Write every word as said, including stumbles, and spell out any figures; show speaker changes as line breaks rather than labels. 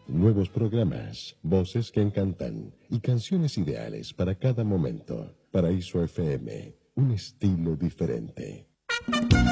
Nuevos programas, voces que encantan y canciones ideales para cada momento. Paraíso F M, un estilo diferente.